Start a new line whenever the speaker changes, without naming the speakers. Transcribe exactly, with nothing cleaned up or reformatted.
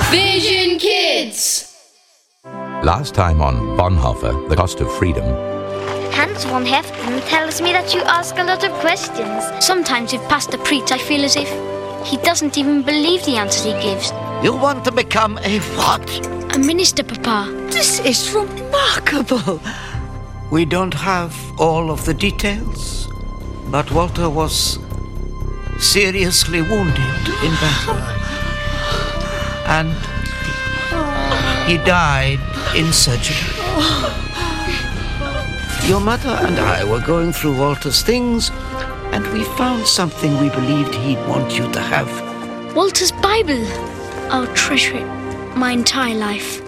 Vision Kids!
Last time on Bonhoeffer, The Cost of Freedom.
Hans von Heften tells me that you ask a lot of questions.
Sometimes if Pastor preach, I feel as if he doesn't even believe the answers he gives.
You want to become a what?
A minister, Papa.
This is remarkable.
We don't have all of the details, but Walter was seriously wounded in battle. And he died in surgery. Your mother and I were going through Walter's things, and we found something we believed he'd want you to have.
Walter's Bible. I'll treasure it my entire life.